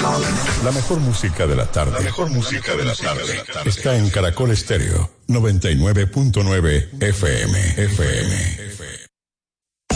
La mejor música de la tarde. Está en Caracol Estéreo 99.9 FM.